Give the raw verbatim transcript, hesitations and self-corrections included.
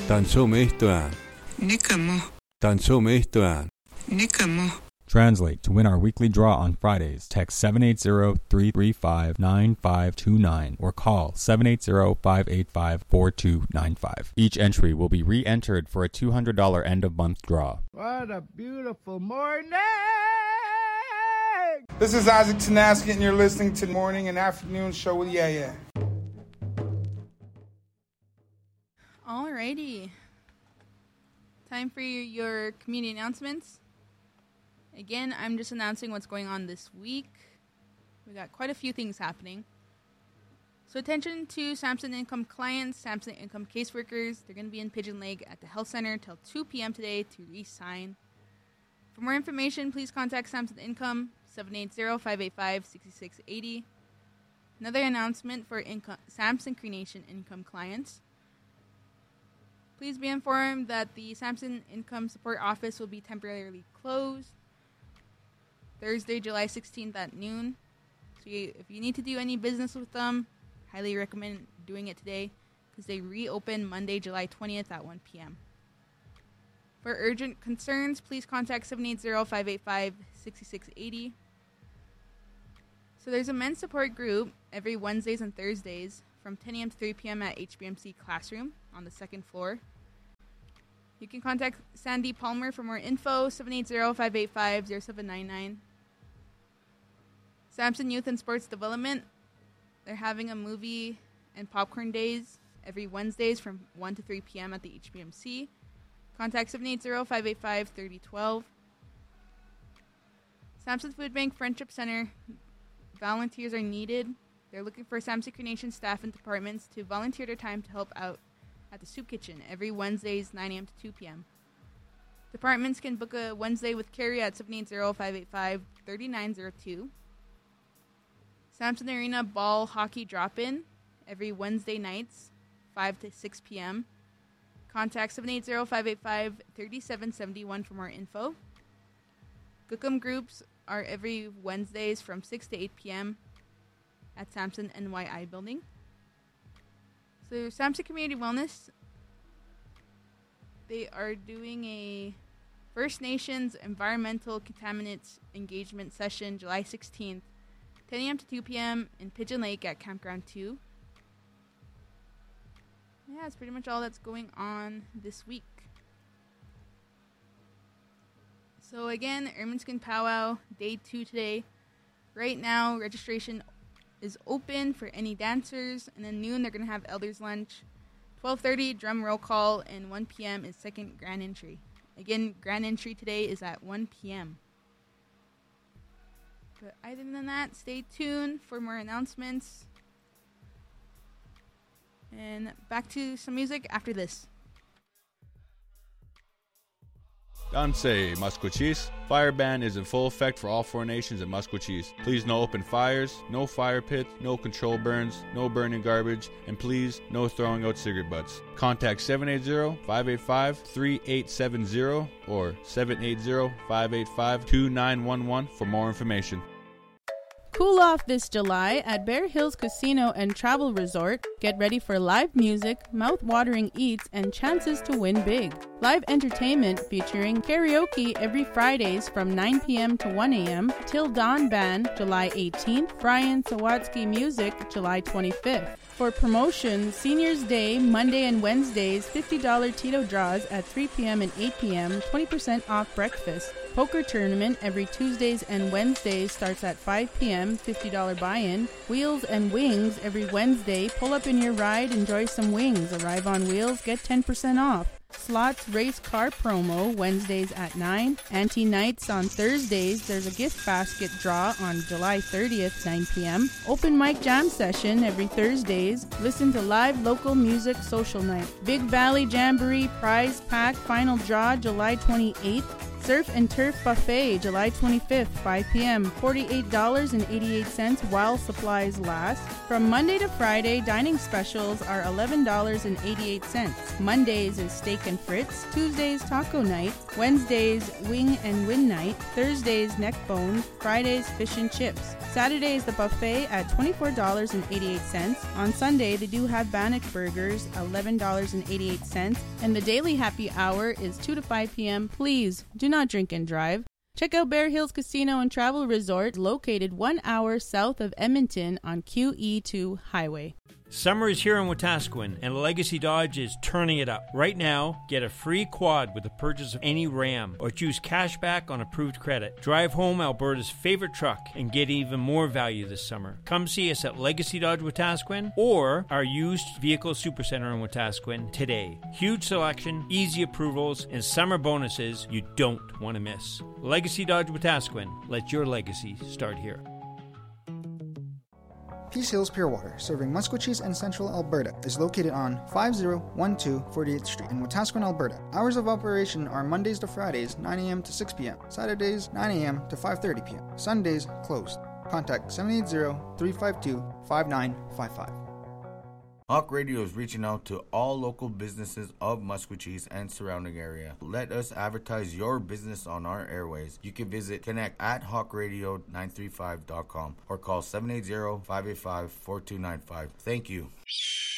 Tansomistuään. Nikamo. Tansomistuään. Nikamo. Translate. To win our weekly draw on Fridays, text seven eight zero, three three five, nine five two nine or call seven eight zero, five eight five, four two nine five. Each entry will be re-entered for a two hundred dollars end-of-month draw. What a beautiful morning! This is Isaac Tanaskett, and you're listening to Morning and Afternoon Show with Yeah Yeah. Alrighty. Time for your, your community announcements. Again, I'm just announcing what's going on this week. We got quite a few things happening. So attention to Samson Income clients, Samson Income caseworkers. They're going to be in Pigeon Lake at the Health Center till two p.m. today to re-sign. For more information, please contact Samson Income, seven eight zero, five eight five, six six eight zero. Another announcement for income, Samson Cree Nation Income clients. Please be informed that the Samson Income Support Office will be temporarily closed Thursday, July sixteenth at noon. So you, if you need to do any business with them, highly recommend doing it today because they reopen Monday, July twentieth at one p.m. For urgent concerns, please contact seven eight zero, five eight five, six six eight zero. So there's a men's support group every Wednesdays and Thursdays from ten a.m. to three p.m. at H B M C Classroom on the second floor. You can contact Sandy Palmer for more info, seven eight zero, five eight five, zero seven nine nine. Samson Youth and Sports Development, they're having a movie and popcorn days every Wednesdays from one to three p.m. at the H B M C. Contact seven eight zero, five eight five, three zero one two. Samson Food Bank Friendship Center, volunteers are needed. They're looking for Samson Cree Nation staff and departments to volunteer their time to help out at the soup kitchen every Wednesdays, nine a.m. to two p.m. Departments can book a Wednesday with Carrie at seven eight zero, five eight five, three nine zero two. Samson Arena Ball Hockey Drop-In every Wednesday nights, five to six p.m. Contact seven eight zero, five eight five, three seven seven one for more info. Gookum groups are every Wednesdays from six to eight p.m. at Samson N Y I building. So Samson Community Wellness, they are doing a First Nations Environmental Contaminants Engagement Session July sixteenth, ten a.m. to two p.m. in Pigeon Lake at Campground two. Yeah, that's pretty much all that's going on this week. So again, Ermineskin Powwow, day two today. Right now, registration is open for any dancers, and then noon they're going to have Elders Lunch. twelve thirty, drum roll call, and one p.m. is second grand entry. Again, grand entry today is at one p.m. But other than that, stay tuned for more announcements. And back to some music after this. Danse, Musqueam. Fire ban is in full effect for all four nations in Musqueam. Please no open fires, no fire pits, no control burns, no burning garbage, and please no throwing out cigarette butts. Contact seven eight zero, five eight five, three eight seven zero or seven eight zero, five eight five, two nine one one for more information. Cool off this July at Bear Hills Casino and Travel Resort. Get ready for live music, mouth-watering eats, and chances to win big. Live entertainment featuring karaoke every Fridays from nine p.m. to one a.m. Till Dawn Band, July eighteenth. Brian Sawatsky Music, July twenty-fifth. For promotions, Seniors Day, Monday and Wednesdays, fifty dollars Tito draws at three p.m. and eight p.m., twenty percent off breakfast. Poker tournament every Tuesdays and Wednesdays starts at five p.m., fifty dollars buy-in. Wheels and Wings every Wednesday. Pull up in your ride, enjoy some wings. Arrive on wheels, get ten percent off. Slots Race Car Promo, Wednesdays at nine. Ante Nights on Thursdays. There's a gift basket draw on July thirtieth, nine p.m. Open mic jam session every Thursdays. Listen to live local music social night. Big Valley Jamboree prize pack final draw July twenty-eighth. Surf and Turf Buffet, July twenty-fifth, five p.m., forty-eight dollars and eighty-eight cents while supplies last. From Monday to Friday, dining specials are eleven dollars and eighty-eight cents. Mondays is Steak and Fritz, Tuesdays Taco Night, Wednesdays Wing and Win Night, Thursdays Neck Bones, Fridays Fish and Chips. Saturday is the buffet at twenty-four dollars and eighty-eight cents. On Sunday, they do have Bannock Burgers, eleven dollars and eighty-eight cents. And the daily happy hour is two to five p.m. Please do not drink and drive. Check out Bear Hills Casino and Travel Resort, located one hour south of Edmonton on Q E two Highway. Summer is here in Wetaskiwin, and Legacy Dodge is turning it up. Right now, get a free quad with the purchase of any Ram, or choose cash back on approved credit. Drive home Alberta's favorite truck and get even more value this summer. Come see us at Legacy Dodge Wetaskiwin or our used vehicle supercenter in Wetaskiwin today. Huge selection, easy approvals, and summer bonuses you don't want to miss. Legacy Dodge Wetaskiwin. Let your legacy start here. Peace Hills Pure Water, serving Maskwacis and Central Alberta, is located on five oh one two forty-eighth Street in Wetaskiwin, Alberta. Hours of operation are Mondays to Fridays, nine a.m. to six p.m., Saturdays, nine a.m. to five thirty p.m., Sundays, closed. Contact seven eight zero, three five two, five nine five five. Hawk Radio is reaching out to all local businesses of Maskwacis and surrounding area. Let us advertise your business on our airways. You can visit connect at hawk radio nine three five dot com or call seven eight zero, five eight five, four two nine five. Thank you.